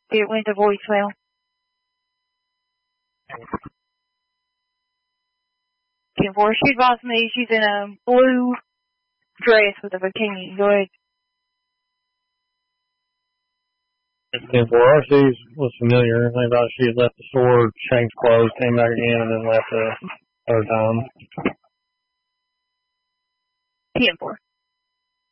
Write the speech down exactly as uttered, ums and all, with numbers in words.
It went to voicemail. ten four, she advised me she's in a blue dress with a bikini. Go ahead. ten four, R C was familiar. I thought she had left the store, changed clothes, came back again, and then left the other time. ten four.